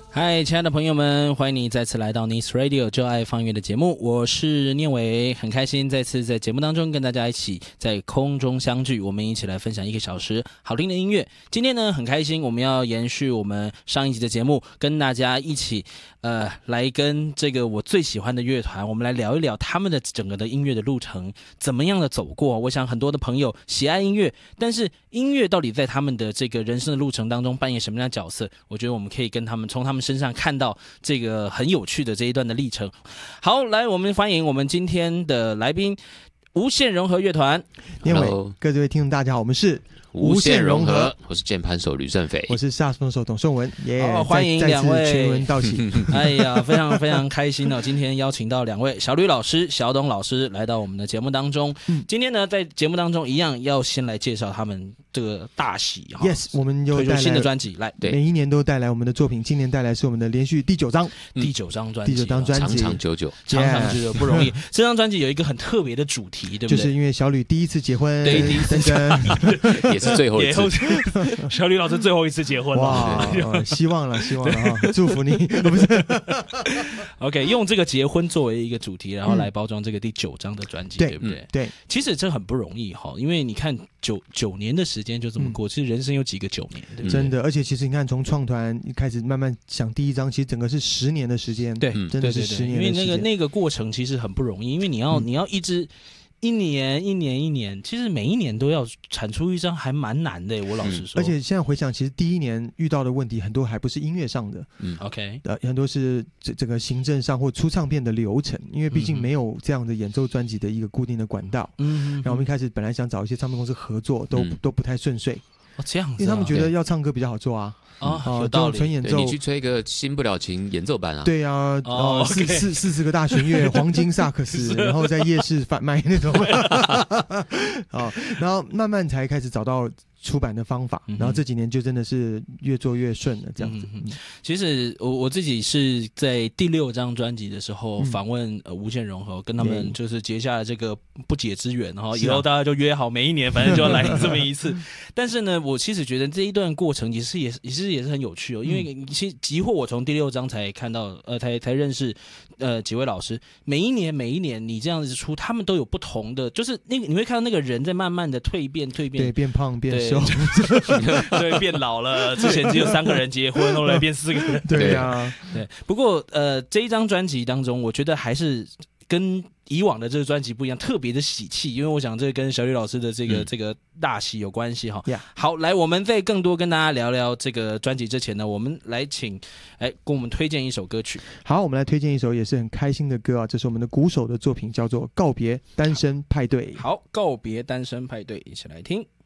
嗨，亲爱的朋友们，欢迎你再次来到 Nice Radio 就爱放乐的节目，我是念伟，很开心再次在节目当中跟大家一起在空中相聚，我们一起来分享1个小时好听的音乐。今天呢，很开心，我们要延续我们上一集的节目，跟大家一起来跟这个我最喜欢的乐团，我们来聊一聊他们的整个的音乐的路程怎么样的走过。我想很多的朋友喜爱音乐，但是音乐到底在他们的这个人生的路程当中扮演什么样的角色？我觉得我们可以跟他们从他们身上看到这个很有趣的这一段的历程。好，来，我们欢迎我们今天的来宾，无限融合乐团。 念伟，各位听众大家好，我们是无限融合，我是键盘手吕正斐， 我是萨克斯风手董颂文， 欢迎两位， 再次全文到齐。 哎呀，非常非常开心哦！今天邀请到2位小吕老师、小董老师来到我们的节目当中。今天呢，在节目当中一样要先来介绍他们这个大喜哈。 Yes， 我们又推出新的专辑，来， 每一年都带来我们的作品，今年带来是我们的连续第9张专辑， 长长久久， 长长久久不容易。这张专辑有一个很特别的主题，对不对？ 就是因为小吕第一次结婚， 对，第一次也是最后一次。 小吕老师最后一次结婚了， 哇，希望了哈，祝福你，不是 ？OK， 用这个结婚作为一个主题，然后来包装这个第9张的专辑，对不对？ 对， 其实这很不容易哈，因为你看九年的时间就这么过，其实人生有几个9年，对不对？ 真的，而且其实你看，从创团一开始慢慢想第1张，其实整个是10年的时间， 对， 真的是10年的时间， 因为那个过程其实很不容易，因为你要一直。一年，其实每一年都要产出1张，还蛮难的。我老实说， 而且现在回想，其实第1年遇到的问题很多，还不是音乐上的 ，OK， 很多是这个行政上或出唱片的流程，因为毕竟没有这样的演奏专辑的一个固定的管道。然后我们一开始本来想找一些唱片公司合作，都不太顺遂。 这样子， 因为他们觉得要唱歌比较好做啊。 有道理， 纯演奏， 你去吹一个新不了情演奏版啊？ 对啊，40个大弦乐，黄金萨克斯，然后在夜市贩卖那种，然后慢慢才开始找到出版的方法，然后这几年就真的是越做越顺了，这样子。 其实我自己是在第6张专辑的时候访问无限融合，跟他们就是结下了这个不解之缘，然后以后大家就约好每一年反正就要来这么一次。但是呢，我其实觉得这一段过程也是很有趣哦，因为其实集货我从第6张才看到，才认识几位老师。每一年你这样子出，他们都有不同的，就是那个你会看到那个人在慢慢的蜕变，对， 变胖变瘦， 对，变老了。之前只有3个人结婚，后来变4个人。 对啊， 对。不过这一张专辑当中，我觉得还是跟以往的这个专辑不一样，特别的喜气，因为我想这跟小吕老师的这个大喜有关系哈。好，来，我们在更多跟大家聊聊这个专辑之前呢，我们来请跟我们推荐一首歌曲。 好，我们来推荐一首也是很开心的歌啊，这是我们的鼓手的作品，叫做《告别单身派对》。 好，告别单身派对，一起来听。